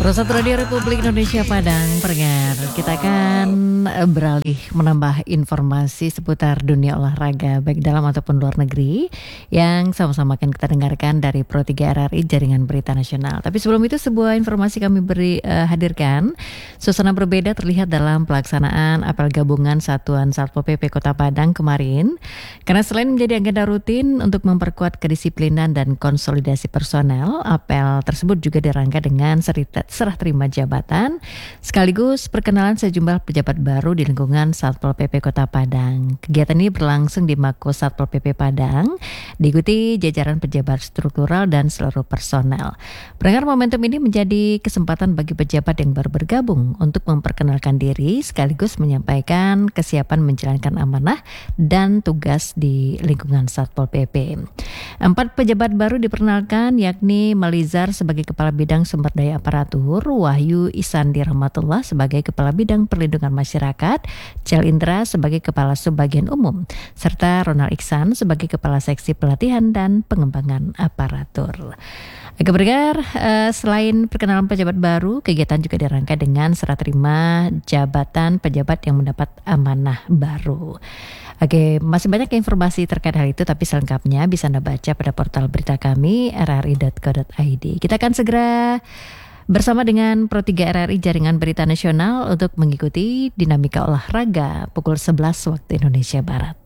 Persatu Radio Republik Indonesia Padang, pendengar, kita akan beralih menambah informasi seputar dunia olahraga baik dalam ataupun luar negeri yang sama-sama akan kita dengarkan dari Pro 3 RRI Jaringan Berita Nasional. Tapi sebelum itu sebuah informasi kami hadirkan. Suasana berbeda terlihat dalam pelaksanaan apel gabungan Satuan Satpol PP Kota Padang kemarin, karena selain menjadi agenda rutin untuk memperkuat kedisiplinan dan konsolidasi personel, apel tersebut juga dirangka dengan serah terima jabatan sekaligus perkenalan sejumlah pejabat baru di lingkungan Satpol PP Kota Padang. Kegiatan ini berlangsung di Mako Satpol PP Padang, diikuti jajaran pejabat struktural dan seluruh personel. Pendengar, momentum ini menjadi kesempatan bagi pejabat yang baru bergabung untuk memperkenalkan diri sekaligus menyampaikan kesiapan menjalankan amanah dan tugas di lingkungan Satpol PP. 4 pejabat baru diperkenalkan, yakni Malizar sebagai Kepala Bidang Sumber Daya Aparatur, Wahyu Isandi Rahmatullah sebagai Kepala Bidang Perlindungan Masyarakat, Cel Indra sebagai Kepala Subbagian Umum, serta Ronald Iksan sebagai Kepala Seksi Pelatihan dan Pengembangan Aparatur. Agak bergar, selain perkenalan pejabat baru, kegiatan juga dirangkai dengan serah terima jabatan pejabat yang mendapat amanah baru. Oke, masih banyak informasi terkait hal itu, tapi selengkapnya bisa Anda baca pada portal berita kami rri.co.id. Kita akan segera bersama dengan Pro 3 RRI Jaringan Berita Nasional untuk mengikuti dinamika olahraga pukul 11 waktu Indonesia Barat.